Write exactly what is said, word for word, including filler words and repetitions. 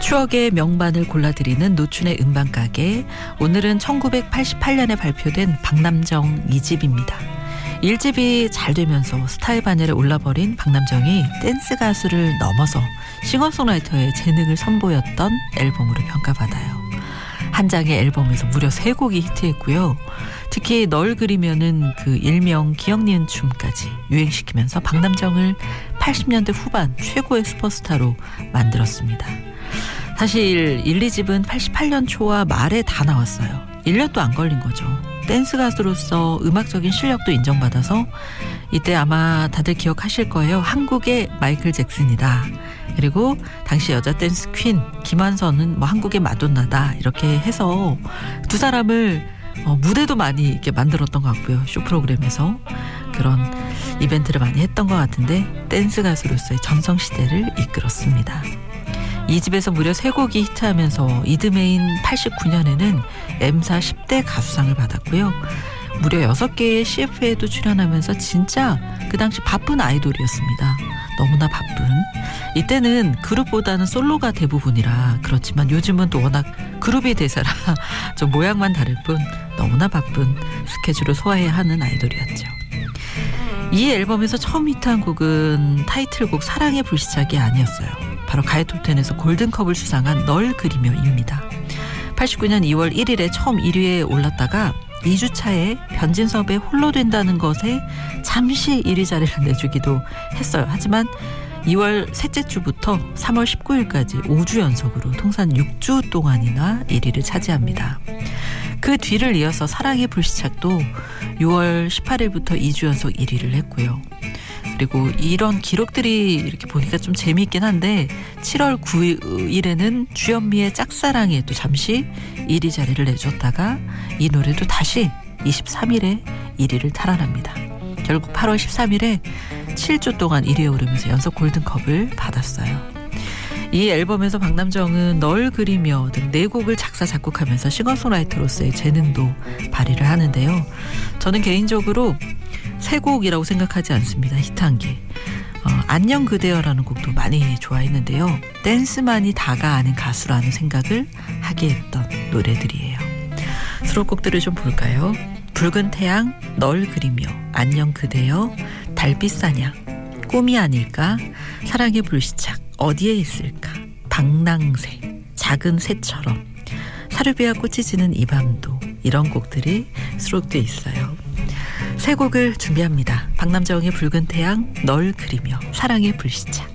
추억의 명반을 골라드리는 노춘의 음반가게. 오늘은 천구백팔십팔 년에 발표된 박남정 이 집입니다. 일 집이 잘 되면서 스타의 반열에 올라버린 박남정이 댄스 가수를 넘어서 싱어송라이터의 재능을 선보였던 앨범으로 평가받아요. 한 장의 앨범에서 무려 세 곡이 히트했고요. 특히 널 그리면은 그 일명 기억 니은 춤까지 유행시키면서 박남정을 팔십 년대 후반 최고의 슈퍼스타로 만들었습니다. 사실 일, 이 집은 팔십팔 년 초와 말에 다 나왔어요. 일 년도 안 걸린 거죠. 댄스 가수로서 음악적인 실력도 인정받아서 이때 아마 다들 기억하실 거예요. 한국의 마이클 잭슨이다. 그리고 당시 여자 댄스 퀸 김한선은 뭐 한국의 마돈나다 이렇게 해서 두 사람을 어, 무대도 많이 이렇게 만들었던 것 같고요. 쇼 프로그램에서 그런 이벤트를 많이 했던 것 같은데 댄스 가수로서의 전성시대를 이끌었습니다. 이 집에서 무려 세 곡이 히트하면서 이듬해인 팔십구 년에는 엠사 십 대 가수상을 받았고요. 무려 여섯 개의 씨에프에도 출연하면서 진짜 그 당시 바쁜 아이돌이었습니다. 너무나 바쁜. 이때는 그룹보다는 솔로가 대부분이라 그렇지만 요즘은 또 워낙 그룹이 대세라 좀 모양만 다를 뿐 너무나 바쁜 스케줄을 소화해야 하는 아이돌이었죠. 이 앨범에서 처음 히트한 곡은 타이틀곡 사랑의 불시착이 아니었어요. 바로 가요톱텐에서 골든컵을 수상한 널 그리며입니다. 팔십구 년 이월 일일에 처음 일 위에 올랐다가 이 주 차에 변진섭의 홀로 된다는 것에 잠시 일 위 자리를 내주기도 했어요. 하지만 이월 셋째 주부터 삼월 십구일까지 오 주 연속으로 통산 육 주 동안이나 일 위를 차지합니다. 그 뒤를 이어서 사랑의 불시착도 유월 십팔일부터 이 주 연속 일 위를 했고요. 그리고 이런 기록들이 이렇게 보니까 좀 재미있긴 한데 칠월 구일에는 주현미의 짝사랑에 또 잠시 일 위 자리를 내줬다가 이 노래도 다시 이십삼일에 일 위를 탈환합니다. 결국 팔월 십삼일에 칠 주 동안 일 위에 오르면서 연속 골든컵을 받았어요. 이 앨범에서 박남정은 널 그리며 등 네 곡을 작사 작곡하면서 싱어송라이터로서의 재능도 발휘를 하는데요. 저는 개인적으로 세 곡이라고 생각하지 않습니다. 히트한 게. 어, 안녕 그대여라는 곡도 많이 좋아했는데요. 댄스만이 다가 아닌 가수라는 생각을 하게 했던 노래들이에요. 수록곡들을 좀 볼까요? 붉은 태양, 널 그리며, 안녕 그대여, 달빛 사냥, 꿈이 아닐까, 사랑의 불시착, 어디에 있을까, 방랑새, 작은 새처럼, 사르비아 꽃이 지는 이 밤도 이런 곡들이 수록되어 있어요. 세 곡을 준비합니다. 박남정의 붉은 태양, 널 그리며, 사랑의 불시착.